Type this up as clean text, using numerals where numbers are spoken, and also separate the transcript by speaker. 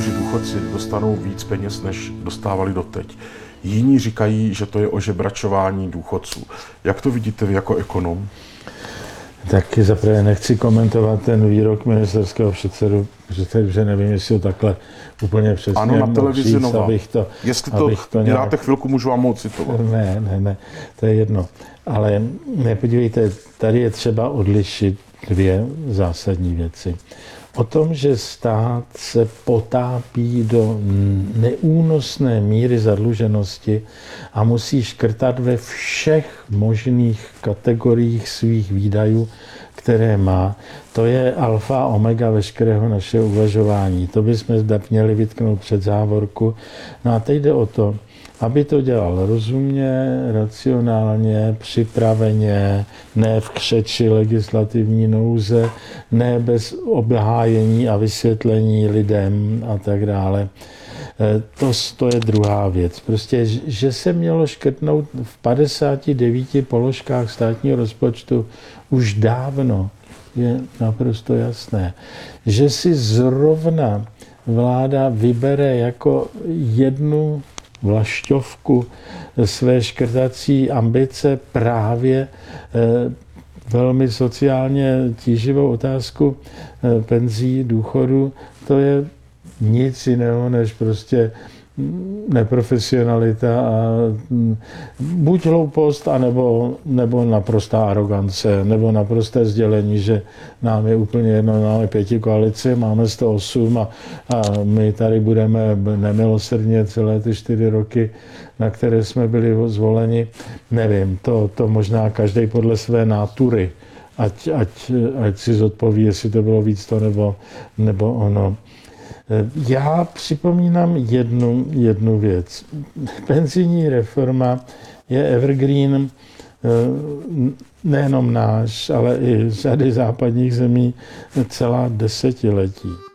Speaker 1: to, že důchodci dostanou víc peněz, než dostávali doteď. Jiní říkají, že to je ožebračování důchodců. Jak to vidíte vy jako ekonom?
Speaker 2: Taky zaprvé nechci komentovat ten výrok ministerského předsedu, že nevím, jestli ho takhle úplně přesně.
Speaker 1: Ano, na televizi Nova. Jestli to
Speaker 2: nějak...
Speaker 1: dáte chvilku, můžu vám moc citovat.
Speaker 2: Ne, to je jedno. Ale podívejte, tady je třeba odlišit dvě zásadní věci. O tom, že stát se potápí do neúnosné míry zadluženosti a musí škrtat ve všech možných kategoriích svých výdajů, které má, to je alfa a omega veškerého našeho uvažování. To bychom zde měli vytknout před závorku. No a teď jde o to, aby to dělal rozumně, racionálně, připraveně, ne v křeči legislativní nouze, ne bez obhájení a vysvětlení lidem a tak dále. To je druhá věc. Prostě, že se mělo škrtnout v 59 položkách státního rozpočtu už dávno, je naprosto jasné. Že si zrovna vláda vybere jako jednu vlašťovku své škrtací ambice právě velmi sociálně tíživou otázku penzí, důchodu, to je nic jiného než prostě neprofesionalita a buď hloupost, nebo naprostá arogance, nebo naprosté sdělení, že nám je úplně jedno, máme 5 koalici, máme 108 a my tady budeme nemilosrdně celé ty 4 roky, na které jsme byli zvoleni. Nevím, to možná každý podle své nátury, ať si zodpoví, jestli to bylo víc to nebo ono. Já připomínám jednu věc. Penzijní reforma je evergreen nejenom náš, ale i řady západních zemí celá desetiletí.